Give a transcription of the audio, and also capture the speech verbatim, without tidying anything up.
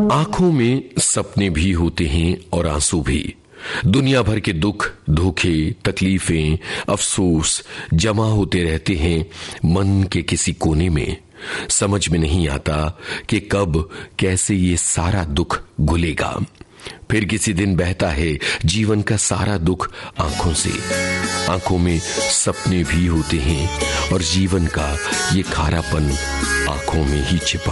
आंखों में सपने भी होते हैं और आंसू भी। दुनिया भर के दुख, धोखे, तकलीफें, अफसोस जमा होते रहते हैं मन के किसी कोने में। समझ में नहीं आता कि कब कैसे ये सारा दुख घुलेगा। फिर किसी दिन बहता है जीवन का सारा दुख आंखों से। आंखों में सपने भी होते हैं और जीवन का ये खारापन आंखों में ही छिपा